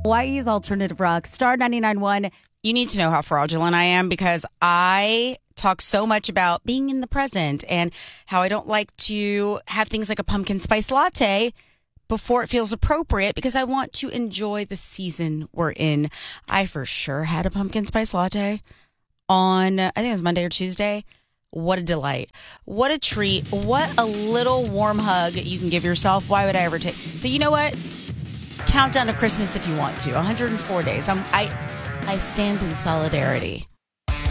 Hawaii's Alternative Rock, Star 99.1. You need to know how fraudulent I am because I talk so much about being in the present and how I don't like to have things like a pumpkin spice latte before it feels appropriate because I want to enjoy the season we're in. I for sure had a pumpkin spice latte on, I think it was Monday or Tuesday. What a delight. What a treat. What a little warm hug you can give yourself. Why would I ever take? So you know what? Count down to Christmas if you want to. 104 days. I stand in solidarity